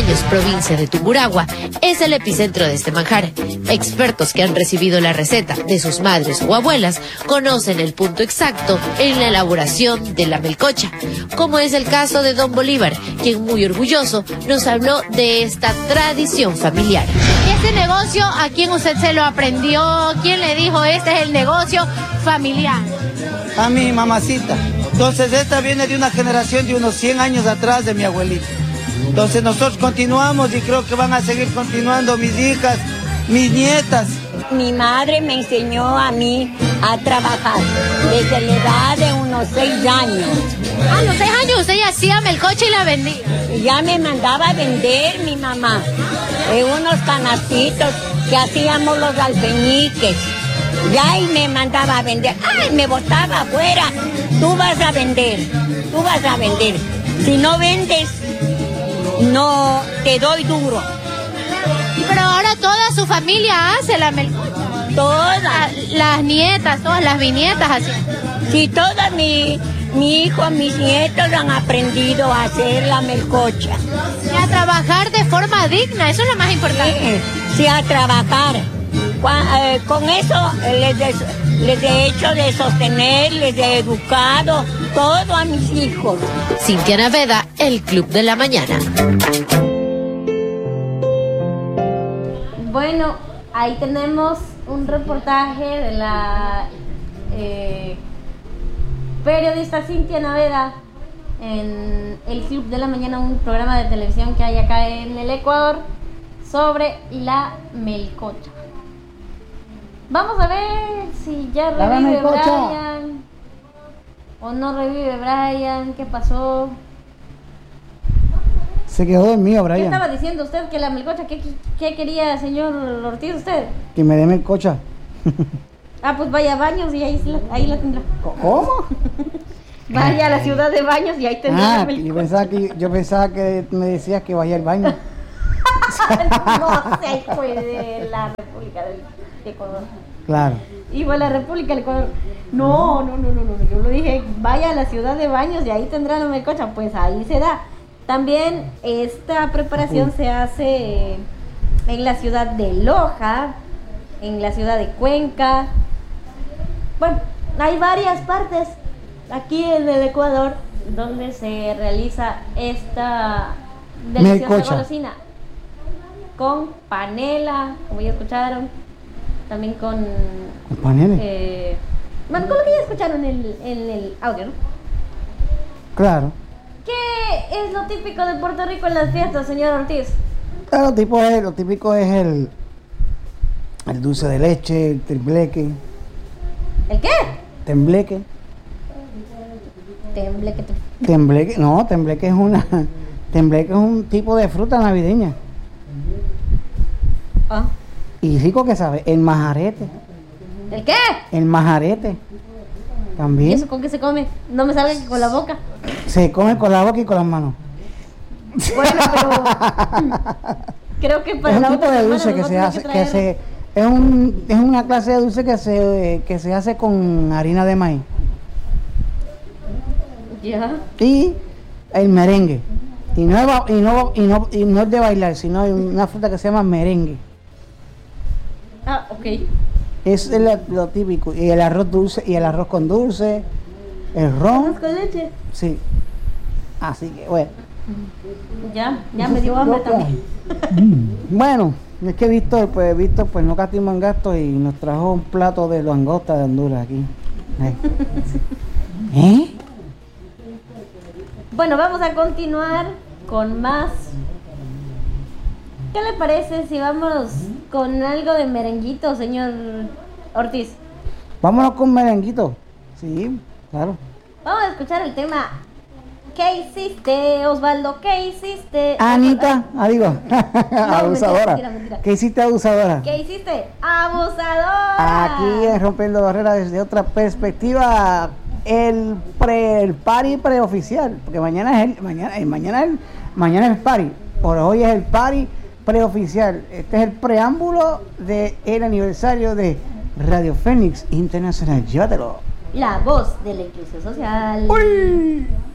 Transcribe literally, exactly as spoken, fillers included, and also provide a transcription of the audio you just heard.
Baños, provincia de Tungurahua, es el epicentro de este manjar. Expertos que han recibido la receta de sus madres o abuelas conocen el punto exacto en la elaboración de la melcocha, como es el caso de don Bolívar, quien muy orgulloso nos habló de esta tradición familiar. ¿Ese negocio a quién usted se lo aprendió? ¿Quién le dijo este es el negocio familiar? A mi mamacita. Entonces esta viene de una generación de unos cien años atrás de mi abuelita. Entonces nosotros continuamos y creo que van a seguir continuando mis hijas, mis nietas. Mi madre me enseñó a mí a trabajar desde la edad de unos seis años. A los seis años usted ya hacía melcocha y la vendía. Ya me mandaba a vender mi mamá en unos canastitos que hacíamos los alfeñiques. Ya y me mandaba a vender. ¡Ay, me botaba afuera! Tú vas a vender, tú vas a vender. Si no vendes, no te doy duro. Pero ahora toda su familia hace la melcocha. Todas. Las nietas, todas las bisnietas así. Sí, todas mi, mi hijo, mis nietos han aprendido a hacer la melcocha. Y a trabajar de forma digna, eso es lo más importante. Sí, sí, a trabajar. Con eso les, de, les he hecho de sostener, les he educado todo a mis hijos. Cintia Naveda, El Club de la Mañana. Bueno, ahí tenemos un reportaje de la eh, periodista Cintia Naveda en El Club de la Mañana, un programa de televisión que hay acá en el Ecuador sobre la melcocha. Vamos a ver si ya revive Brian o no revive Brian. ¿Qué pasó? Se quedó dormido, Brian. ¿Qué estaba diciendo usted que la melcocha? ¿Qué, qué quería, señor Ortiz, usted? Que me dé melcocha. Ah, pues vaya a Baños y ahí la, ahí la tendrá. ¿Cómo? Vaya a la ciudad de Baños y ahí tendrá ah, la melcocha. Yo pensaba, que, yo pensaba que me decías que vaya al baño. No sé, fue de la República del Ecuador. Claro. Y fue la República del Ecuador. No, no, no, no, no. Yo lo dije, vaya a la ciudad de Baños y ahí tendrá la melcocha. Pues ahí se da. También esta preparación se hace en la ciudad de Loja, en la ciudad de Cuenca. Bueno, hay varias partes aquí en el Ecuador donde se realiza esta deliciosa golosina con panela, como ya escucharon, también con panela. Eh, bueno, con lo que ya escucharon en el, en el audio, ¿no? Claro. ¿Qué es lo típico de Puerto Rico en las fiestas, señor Ortiz? Claro, lo típico es, lo típico es el, el dulce de leche, el tembleque. ¿El qué? Tembleque. Tembleque. Tembleque, no, tembleque es una, tembleque es un tipo de fruta navideña. Ah. Y rico que sabe, el majarete. ¿El qué? El majarete. También. ¿Y eso con qué se come? No me salga que con la boca. Se come con la boca y con las manos. Bueno, pero creo que para es un la tipo otra de dulce semana que se hace, que, que se es un es una clase de dulce que se que se hace con harina de maíz. Ya. Y el merengue. Y no es, y no y no y no es de bailar, sino hay una fruta que se llama merengue. Ah, ok. Es lo, lo típico. Y el arroz dulce, y el arroz con dulce, el ron. ¿Arroz con leche? Sí. Así que bueno. Ya, ya me dio hambre también. Bueno, es que Víctor, pues Víctor, pues no catimó en gasto y nos trajo un plato de langosta de Honduras aquí. ¿Eh? ¿Eh? Bueno, vamos a continuar con más. ¿Qué le parece si vamos con algo de merenguito, señor Ortiz? Vámonos con merenguito. Sí, claro. Vamos a escuchar el tema. ¿Qué hiciste, Osvaldo? ¿Qué hiciste? Anita, ah, digo, no, abusadora. Mentira, mentira. ¿Qué hiciste, abusadora? ¿Qué hiciste? ¡Abusadora! Aquí en Rompiendo Barreras desde otra perspectiva, el pre, el party preoficial, porque mañana es el, mañana, el, mañana es el, mañana es el party, por hoy es el party preoficial. Este es el preámbulo del aniversario de Radio Fénix Internacional. Llévatelo. La voz de la inclusión social. ¡Uy!